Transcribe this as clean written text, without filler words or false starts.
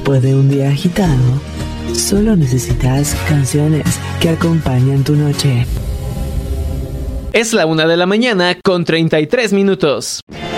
Después de un día agitado, solo necesitas canciones que acompañan tu noche. Es la 1:33 a.m.